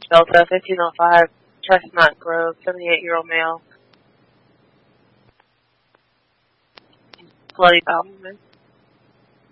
Delta 1505, Chestnut Grove, 78-year-old male. Bloody bowel movement.